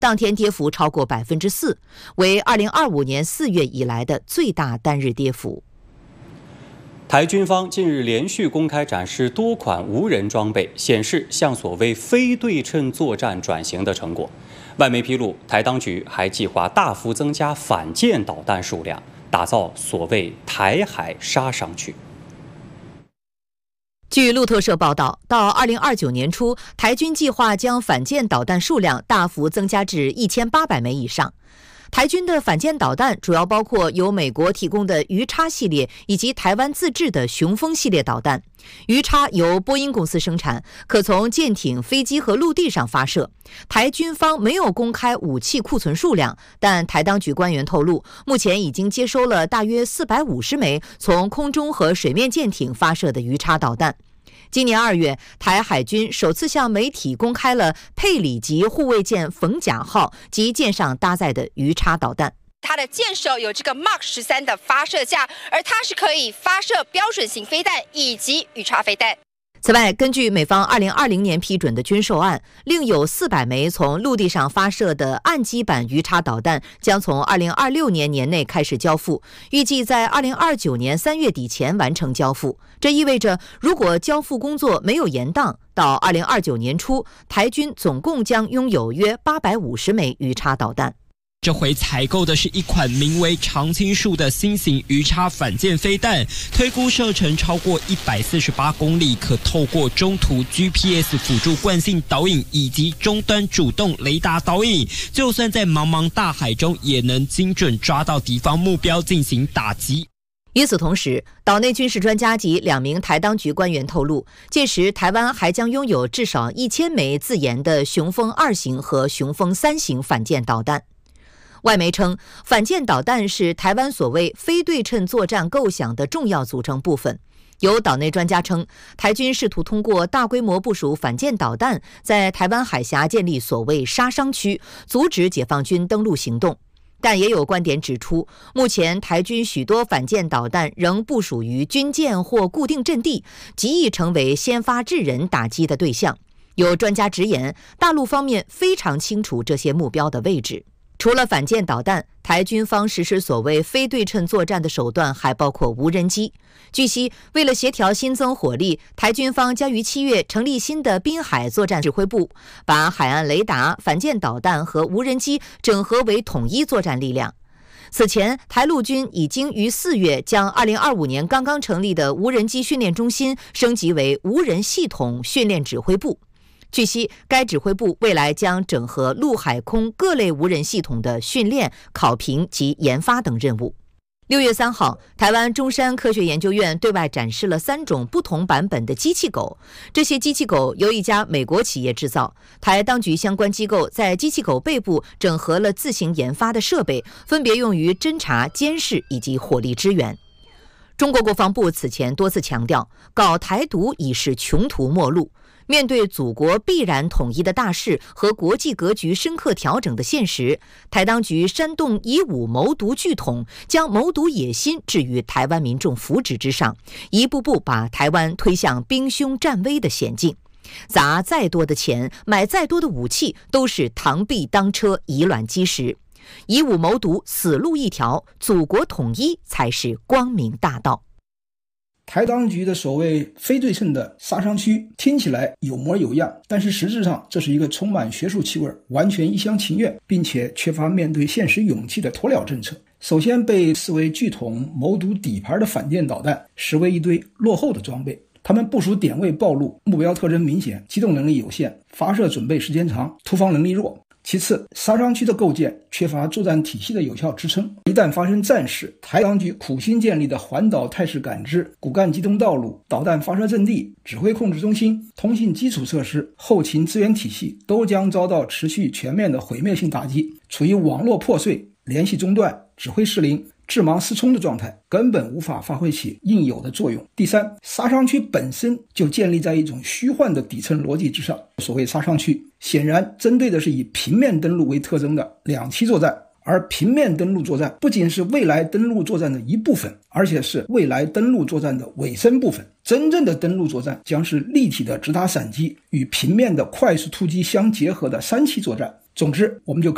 当天跌幅超过 4%， 为2025年4月以来的最大单日跌幅。 台军方近日连续公开展示多款无人装备，显示向所谓非对称作战转型的成果。外媒披露，台当局还计划大幅增加反舰导弹数量，打造所谓台海杀伤区。 据路透社报道，到2029年初，台军计划将反舰导弹数量大幅增加至1800枚以上。台军的反舰导弹主要包括由美国提供的鱼叉系列以及台湾自制的雄风系列导弹。鱼叉由波音公司生产，可从舰艇、飞机和陆地上发射。台军方没有公开武器库存数量，但台当局官员透露，目前已经接收了大约450枚从空中和水面舰艇发射的鱼叉导弹。今年2月，台海军首次向媒体公开了佩里级护卫舰逢甲号及舰上搭载的鱼叉导弹。 它的舰首有这个 Mark 13的发射架，而它是可以发射标准型飞弹以及鱼叉飞弹。 此外，根据美方2020年批准的军售案，另有400枚从陆地上发射的岸基版鱼叉导弹将从2026年年内开始交付，预计在2029年3月底前完成交付。这意味着，如果交付工作没有延宕，到2029年初，台军总共将拥有约850枚鱼叉导弹。 这回采购的是一款名为常青树的新型鱼叉反舰飞弹，推估射程超过148公里，可透过中途 GPS 辅助惯性导引以及终端主动雷达导引，就算在茫茫大海中也能精准抓到敌方目标进行打击。 与此同时，岛内军事专家及2名台当局官员透露，届时台湾还将拥有至少1000枚自研的雄风2型和雄风3型反舰导弹。外媒称，反舰导弹是台湾所谓非对称作战构想的重要组成部分。有岛内专家称，台军试图通过大规模部署反舰导弹，在台湾海峡建立所谓杀伤区，阻止解放军登陆行动。但也有观点指出，目前台军许多反舰导弹仍部署于军舰或固定阵地，极易成为先发制人打击的对象。有专家直言，大陆方面非常清楚这些目标的位置。除了反舰导弹，台军方实施所谓非对称作战的手段还包括无人机。据悉，为了协调新增火力，台军方将于7月成立新的滨海作战指挥部，把海岸雷达、反舰导弹和无人机整合为统一作战力量。此前，台陆军已经于4月将2025年刚刚成立的无人机训练中心升级为无人系统训练指挥部。据悉，该指挥部未来将整合陆海空各类无人系统的训练、考评及研发等任务。6月3号，台湾中山科学研究院对外展示了3种不同版本的机器狗。这些机器狗由一家美国企业制造，台当局相关机构在机器狗背部整合了自行研发的设备，分别用于侦察、监视以及火力支援。中国国防部此前多次强调，搞台独已是穷途末路。面对祖国必然统一的大势和国际格局深刻调整的现实，台当局煽动以武谋独巨统，将谋独野心置于台湾民众福祉之上，一步步把台湾推向兵凶战危的险境。砸再多的钱，买再多的武器，都是螳臂当车，以卵击石。以武谋独，死路一条，祖国统一才是光明大道。 台当局的所谓非对称的杀伤区听起来有模有样，但是实质上这是一个充满学术气味、完全一厢情愿并且缺乏面对现实勇气的鸵鸟政策。首先被视为巨统谋独底盘的反舰导弹实为一堆落后的装备，他们部署点位暴露，目标特征明显，机动能力有限，发射准备时间长，突防能力弱。其次，杀伤区的构建缺乏作战体系的有效支撑，一旦发生战事，台当局苦心建立的环岛态势感知、骨干机动道路、导弹发射阵地、指挥控制中心、通信基础设施、后勤资源体系都将遭到持续全面的毁灭性打击，处于网络破碎、联系中断、指挥失灵、致盲失聪的状态，根本无法发挥起应有的作用。第三，杀伤区本身就建立在一种虚幻的底层逻辑之上。所谓杀伤区，显然针对的是以平面登陆为特征的两栖作战，而平面登陆作战不仅是未来登陆作战的一部分，而且是未来登陆作战的尾声部分。真正的登陆作战将是立体的直达闪击与平面的快速突击相结合的三栖作战。总之，我们就可以